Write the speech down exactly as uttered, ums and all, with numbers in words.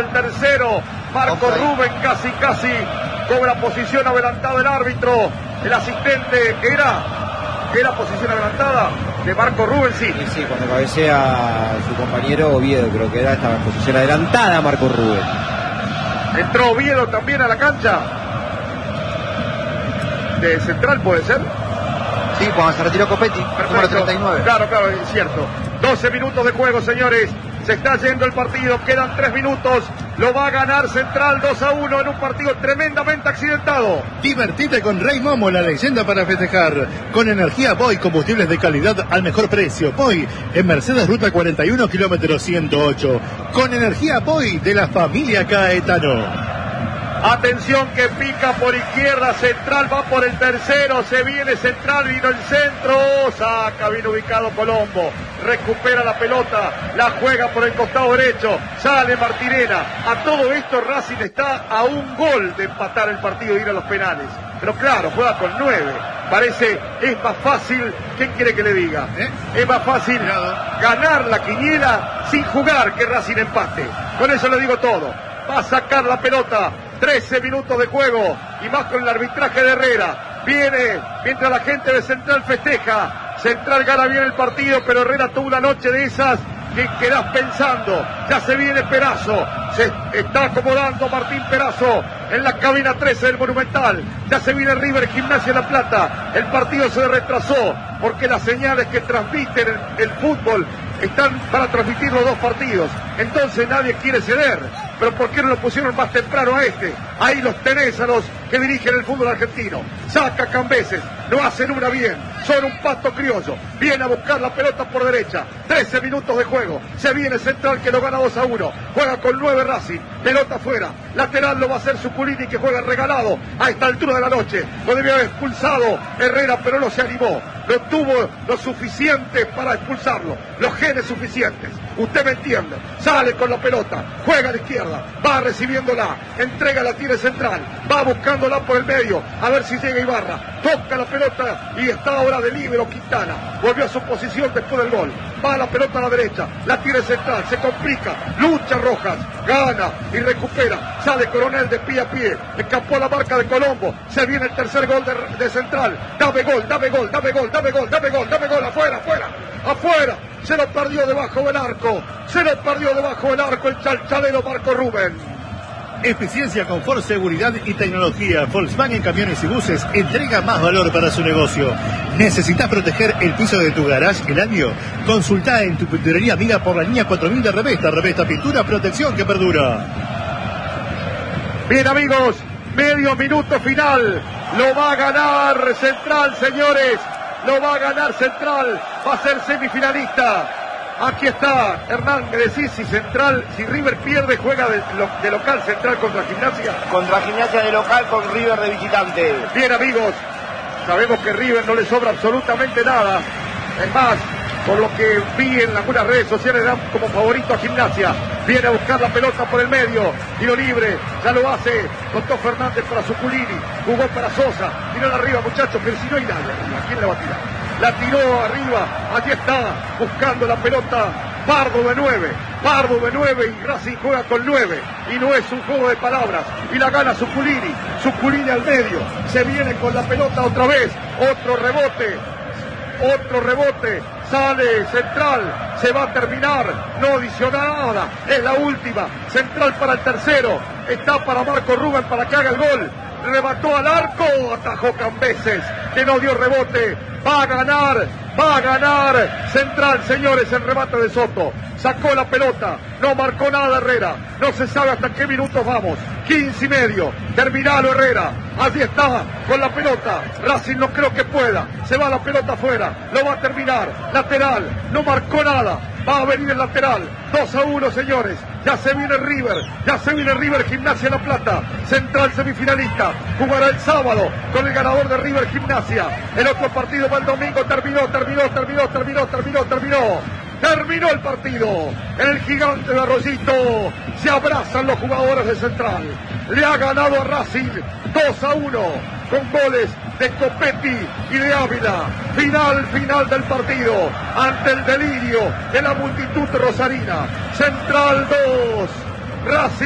el tercero. Marco Offside. Rubén casi, casi cobra posición adelantada el árbitro. El asistente era, era posición adelantada de Marco Rubén, sí. Sí, sí, cuando cabecea su compañero Oviedo, creo que era, estaba en posición adelantada Marco Rubén. Entró Oviedo también a la cancha. De central puede ser. Sí, cuando se retiró Copetti, número treinta y nueve. Claro, claro, es cierto. doce minutos de juego, señores. Se está yendo el partido, quedan tres minutos. Lo va a ganar Central dos a uno en un partido tremendamente accidentado. Divertite con Rey Momo, la leyenda para festejar. Con energía Boy, combustibles de calidad al mejor precio. Boy, en Mercedes Ruta cuarenta y uno, kilómetro ciento ocho. Con energía Boy de la familia Caetano. Atención que pica por izquierda, Central va por el tercero, se viene Central, vino el centro, saca, bien ubicado Colombo, recupera la pelota, la juega por el costado derecho, sale Martirena. A todo esto Racing está a un gol de empatar el partido y ir a los penales. Pero claro, juega con nueve. Parece, es más fácil, ¿quién quiere que le diga? ¿Eh? Es más fácil ganar la quiniela sin jugar que Racing empate. Con eso le digo todo. Va a sacar la pelota. trece minutos de juego y más con el arbitraje de Herrera. Viene mientras la gente de Central festeja. Central gana bien el partido, pero Herrera tuvo una noche de esas que quedás pensando. Ya se viene Perazo. Se está acomodando Martín Perazo en la cabina trece del Monumental. Ya se viene River Gimnasia de La Plata. El partido se retrasó porque las señales que transmiten el, el fútbol están para transmitir los dos partidos. Entonces nadie quiere ceder. Pero ¿por qué no lo pusieron más temprano a este? Ahí los tenés a los que dirigen el fútbol argentino. Saca Cambeses, no hacen una bien. Son un pato criollo. Viene a buscar la pelota por derecha. trece minutos de juego. Se viene Central que lo gana dos a uno. Juega con nueve Racing. Pelota afuera. Lateral lo va a hacer Zuculini que juega regalado a esta altura de la noche. Lo debía haber expulsado Herrera, pero no se animó. No tuvo lo suficiente para expulsarlo. Los genes suficientes. Usted me entiende. Sale con la pelota. Juega a la izquierda. Va recibiéndola. Entrega la tiene Central. Va buscándola por el medio. A ver si llega Ibarra. Toca la pelota y está ahora de líbero Quintana. Volvió a su posición después del gol. Va la pelota a la derecha. La tiene Central. Se complica. Lucha Rojas. Gana y recupera. Sale Coronel de pie a pie. Escapó la marca de Colombo. Se viene el tercer gol de, de Central. Dame gol, dame gol, dame gol, dame gol, dame gol, dame gol. Afuera, afuera, afuera. Se lo perdió debajo del arco. Se lo perdió debajo del arco el chalchalero Marco Rubén. Eficiencia, confort, seguridad y tecnología. Volkswagen Camiones y Buses entrega más valor para su negocio. ¿Necesitas proteger el piso de tu garage el año? Consulta en tu pinturería amiga por la línea cuatro mil de Revesta. Revesta Pintura, protección que perdura. Bien amigos, medio minuto final. Lo va a ganar Central, señores. Lo va a ganar Central. Va a ser semifinalista. Aquí está, Hernán, me decís si Central, si River pierde, juega de, de local Central contra Gimnasia. Contra Gimnasia de local con River de visitante. Bien amigos, sabemos que River no le sobra absolutamente nada. Es más, por lo que vi en algunas redes sociales, dan como favorito a Gimnasia. Viene a buscar la pelota por el medio, tiro libre, ya lo hace, Cotó Fernández para Zuculini, jugó para Sosa, tiró arriba muchachos, pero si no hay nadie arriba, ¿quién la va a tirar? La tiró arriba, allí está, buscando la pelota, Pardo de nueve, Pardo de nueve y Racing juega con nueve, y no es un juego de palabras, y la gana Zuculini, Zuculini al medio, se viene con la pelota otra vez, otro rebote, otro rebote, sale Central, se va a terminar, no dice nada, es la última, Central para el tercero, está para Marco Rubén para que haga el gol, remató al arco, atajó Cambeses, que no dio rebote, va a ganar, va a ganar Central, señores, el remate de Soto, sacó la pelota, no marcó nada Herrera, no se sabe hasta qué minutos vamos, quince y medio, terminalo Herrera, allí está, con la pelota, Racing no creo que pueda, se va la pelota afuera, lo va a terminar, lateral, no marcó nada, va a venir el lateral, dos a uno señores, ya se viene River, ya se viene River Gimnasia La Plata, Central semifinalista, jugará el sábado con el ganador de River Gimnasia, el otro partido va el domingo, terminó, terminó, terminó, terminó, terminó, terminó, terminó el partido, en el gigante de Arroyito, se abrazan los jugadores de Central, le ha ganado a Racing dos a uno, con goles de Copetti y de Ávila, final, final del partido, ante el delirio de la multitud rosarina, Central dos, Racing